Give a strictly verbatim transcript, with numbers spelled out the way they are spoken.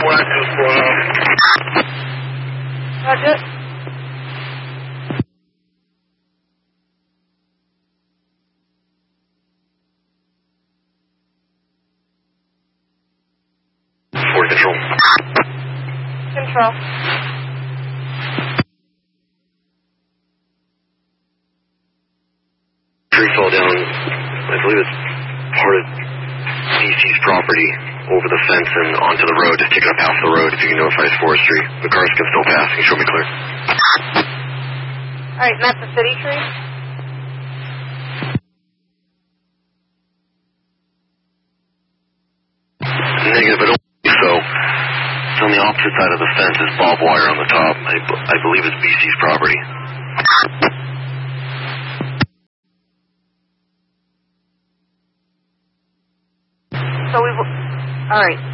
Roger. Ford Control. Control. Tree fell down, I believe it's part of D C's property, over the fence and onto the road, taking up half the road. If you can notify us forestry, the cars can still pass. Can you show me clear? Alright, and that's a city tree? Negative, but only so. It's on the opposite side of the fence. There's barbed wire on the top. I, I believe it's B C's property. So we will... Alright.